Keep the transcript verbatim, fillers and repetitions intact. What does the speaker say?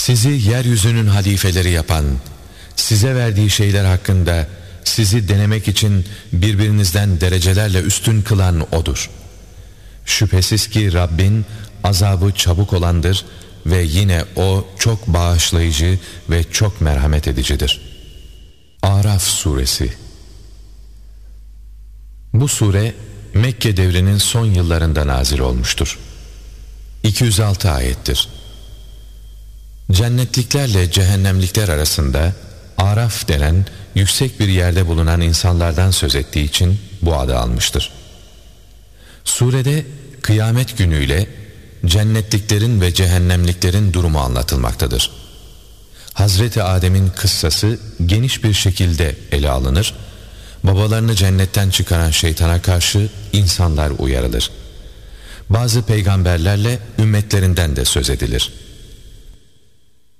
Sizi yeryüzünün halifeleri yapan, size verdiği şeyler hakkında sizi denemek için birbirinizden derecelerle üstün kılan O'dur. Şüphesiz ki Rabbin azabı çabuk olandır ve yine O çok bağışlayıcı ve çok merhamet edicidir. Araf Suresi. Bu sure Mekke devrinin son yıllarında nazil olmuştur. iki yüz altı ayettir. Cennetliklerle cehennemlikler arasında Araf denen yüksek bir yerde bulunan insanlardan söz ettiği için bu adı almıştır. Surede kıyamet günüyle cennetliklerin ve cehennemliklerin durumu anlatılmaktadır. Hazreti Adem'in kıssası geniş bir şekilde ele alınır, babalarını cennetten çıkaran şeytana karşı insanlar uyarılır. Bazı peygamberlerle ümmetlerinden de söz edilir.